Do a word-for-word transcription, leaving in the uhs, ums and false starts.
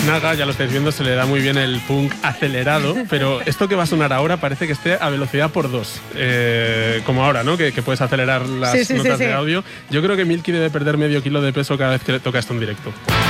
Naga, ya lo estáis viendo, se le da muy bien el punk acelerado, pero esto que va a sonar ahora parece que esté a velocidad por dos. Eh, como ahora, ¿no? Que, que puedes acelerar las sí, sí, notas sí, sí. de audio. Yo creo que Milky debe perder medio kilo de peso cada vez que le toca esto en directo.